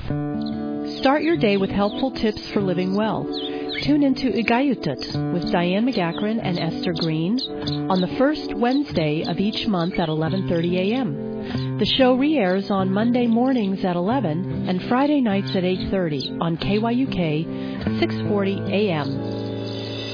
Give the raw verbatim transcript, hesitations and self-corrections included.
Start your day with helpful tips for living well. Tune into Igayutat with Diane McGachran and Esther Green on the first Wednesday of each month at eleven thirty a.m. The show re-airs on Monday mornings at eleven and Friday nights at eight thirty on K Y U K six forty a.m.